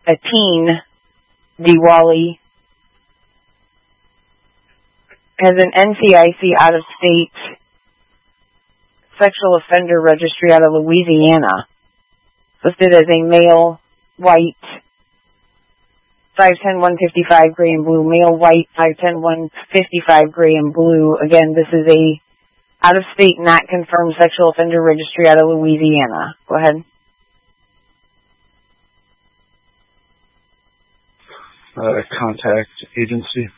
a teen, Diwali, has an NCIC out-of-state sexual offender registry out of Louisiana, listed as a male, white, 5'10", 155, gray and blue, male, white, 5'10", 155, gray and blue. Again, this is a out-of-state, not confirmed sexual offender registry out of Louisiana. Go ahead. Contact agency.